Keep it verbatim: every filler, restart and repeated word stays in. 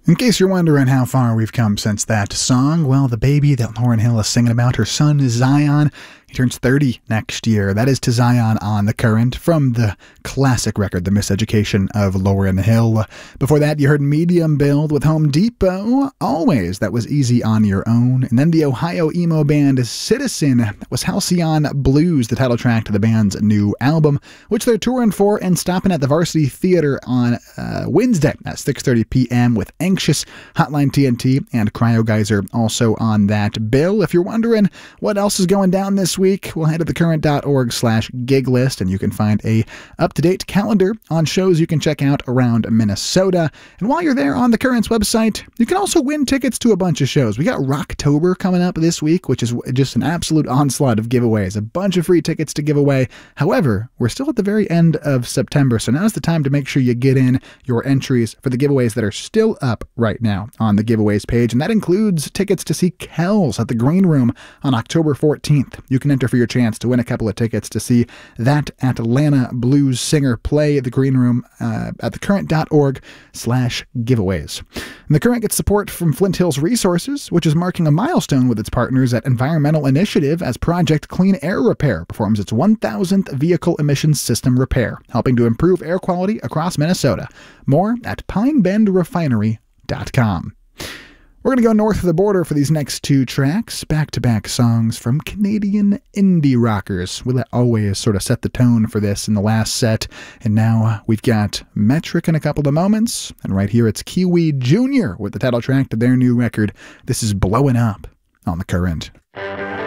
In case you're wondering how far we've come since that song, well, the baby that Lauryn Hill is singing about, her son Zion, he turns thirty next year. That is To Zion on the Current from the classic record, The Miseducation of Lauryn Hill. Before that, you heard Medium Build with Home Depot, Always. That was Easy on Your Own. And then the Ohio emo band Citizen. That was Halcyon Blues, the title track to the band's new album, which they're touring for and stopping at the Varsity Theater on uh, Wednesday at six thirty p.m. with Anxious, Hotline T N T, and Cryo Geyser also on that bill. If you're wondering what else is going down this week, we'll head to thecurrent.org slash gig list, and you can find a up-to-date calendar on shows you can check out around Minnesota. And while you're there on the Current's website, you can also win tickets to a bunch of shows. We got Rocktober coming up this week, which is just an absolute onslaught of giveaways. A bunch of free tickets to give away. However, we're still at the very end of September, so now's the time to make sure you get in your entries for the giveaways that are still up right now on the giveaways page, and that includes tickets to see Kells at the Green Room on October fourteenth. You can enter for your chance to win a couple of tickets to see that Atlanta blues singer play at the Green Room uh, at thecurrent.org slash giveaways. And The Current gets support from Flint Hills Resources, which is marking a milestone with its partners at Environmental Initiative as Project Clean Air Repair performs its one thousandth vehicle emissions system repair, helping to improve air quality across Minnesota. More at pine bend refinery dot com. We're going to go north of the border for these next two tracks, back-to-back songs from Canadian indie rockers. We'll always sort of set the tone for this in the last set, and now we've got Metric in a couple of moments, and right here it's Kiwi Junior with the title track to their new record. This is Blowing Up on The Current.